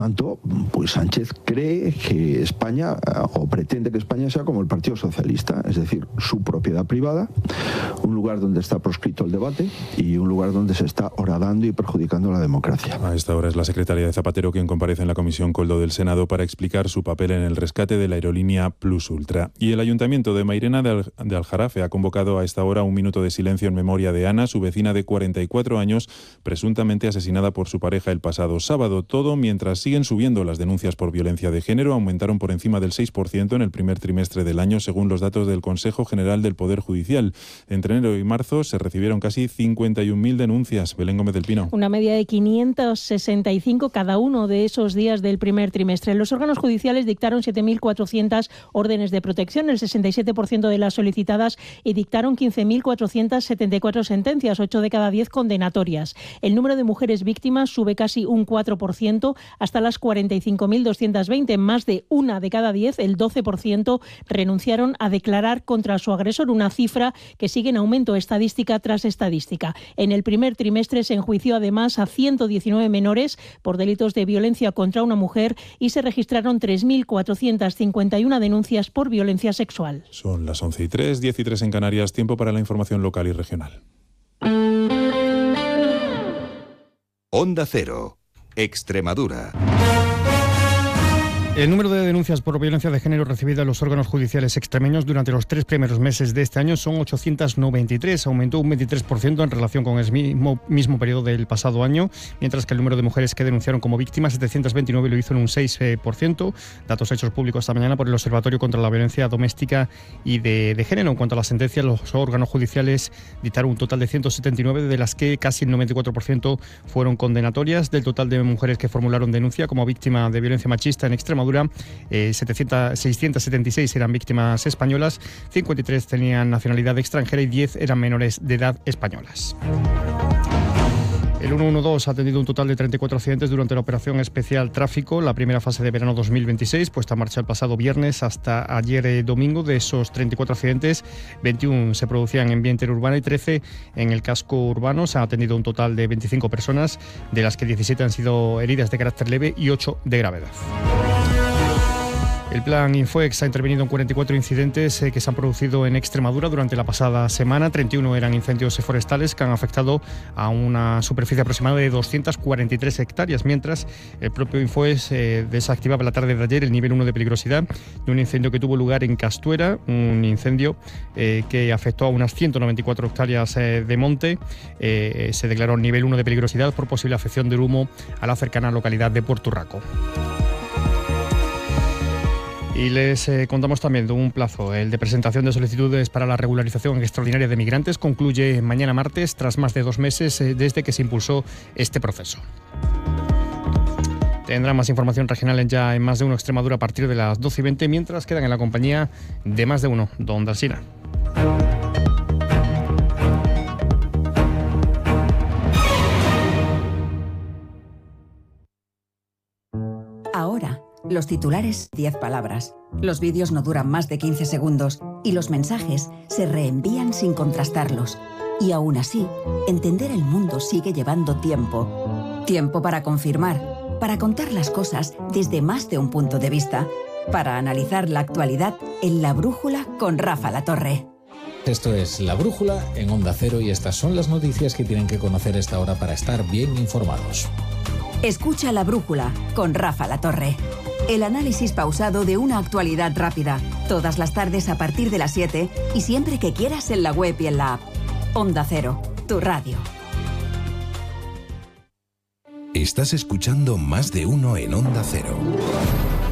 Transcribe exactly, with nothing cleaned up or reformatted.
Tanto, pues Sánchez cree que España, o pretende que España sea como el Partido Socialista, es decir, su propiedad privada, un lugar donde está proscrito el debate y un lugar donde se está horadando y perjudicando la democracia. A esta hora es la secretaria de Zapatero quien comparece en la Comisión Coldo del Senado para explicar su papel en el rescate de la aerolínea Plus Ultra. Y el Ayuntamiento de Mairena de, Al- de Aljarafe ha convocado a esta hora un minuto de silencio en memoria de Ana, su vecina de cuarenta y cuatro años, presuntamente asesinada por su pareja el pasado sábado. Todo mientras siguen subiendo las denuncias por violencia de género, aumentaron por encima del seis por ciento en el primer trimestre del año, según los datos del Consejo General del Poder Judicial. Entre enero y marzo se recibieron casi cincuenta y un mil denuncias. Belén Gómez del Pino. Una media de quinientos sesenta y cinco cada uno de esos días del primer trimestre. Los órganos judiciales dictaron siete mil cuatrocientas órdenes de protección, el sesenta y siete por ciento de las solicitadas, y dictaron quince mil cuatrocientas setenta y cuatro sentencias, ocho de cada diez condenatorias. El número de mujeres víctimas sube casi un cuatro por ciento hasta las cuarenta y cinco mil doscientas veinte. Más de una de cada diez, el doce por ciento, renunciaron a declarar contra su agresor, una cifra que sigue en aumento estadística tras estadística. En el primer trimestre se enjuició además a ciento diecinueve menores por delitos de violencia contra una mujer y se registraron tres mil cuatrocientas cincuenta y una denuncias por violencia sexual. Son las once y tres, diez y tres en Canarias, tiempo para la información local y regional. Onda Cero, Extremadura. El número de denuncias por violencia de género recibidas en los órganos judiciales extremeños durante los tres primeros meses de este año son ochocientos noventa y tres, aumentó un veintitrés por ciento en relación con el mismo, mismo periodo del pasado año, mientras que el número de mujeres que denunciaron como víctimas, setecientos veintinueve, lo hizo en un seis por ciento, datos hechos públicos esta mañana por el Observatorio contra la Violencia Doméstica y de, de Género. En cuanto a las sentencias, los órganos judiciales dictaron un total de ciento setenta y nueve, de las que casi el noventa y cuatro por ciento fueron condenatorias. Del total de mujeres que formularon denuncia como víctima de violencia machista en Extremadura, Eh, setecientos, seiscientos setenta y seis eran víctimas españolas, cincuenta y tres tenían nacionalidad extranjera y diez eran menores de edad españolas. El ciento doce ha atendido un total de treinta y cuatro accidentes durante la operación especial Tráfico, la primera fase de verano dos mil veintiséis, puesta en marcha el pasado viernes hasta ayer eh, domingo. De esos treinta y cuatro accidentes, veintiuno se producían en vía interurbana y trece en el casco urbano. Se han atendido un total de veinticinco personas, de las que diecisiete han sido heridas de carácter leve y ocho de gravedad. El plan Infoex ha intervenido en cuarenta y cuatro incidentes eh, que se han producido en Extremadura durante la pasada semana. treinta y uno eran incendios forestales que han afectado a una superficie aproximada de doscientas cuarenta y tres hectáreas, mientras el propio Infoex eh, desactivaba la tarde de ayer el nivel uno de peligrosidad de un incendio que tuvo lugar en Castuera, un incendio eh, que afectó a unas ciento noventa y cuatro hectáreas eh, de monte. Eh, se declaró nivel uno de peligrosidad por posible afección del humo a la cercana localidad de Puerto Urraco. Y les eh, contamos también de un plazo. El de presentación de solicitudes para la regularización extraordinaria de migrantes concluye mañana martes, tras más de dos meses eh, desde que se impulsó este proceso. Tendrán más información regional en ya en Más de Uno Extremadura a partir de las doce y veinte, mientras quedan en la compañía de Más de Uno, Don Dalsina. Ahora, los titulares, diez palabras. Los vídeos no duran más de quince segundos y los mensajes se reenvían sin contrastarlos. Y aún así, entender el mundo sigue llevando tiempo. Tiempo para confirmar, para contar las cosas desde más de un punto de vista, para analizar la actualidad en La Brújula con Rafa Latorre. Esto es La Brújula en Onda Cero y estas son las noticias que tienen que conocer esta hora para estar bien informados. Escucha La Brújula con Rafa Latorre. El análisis pausado de una actualidad rápida. Todas las tardes a partir de las siete y siempre que quieras en la web y en la app. Onda Cero, tu radio. Estás escuchando Más de Uno en Onda Cero.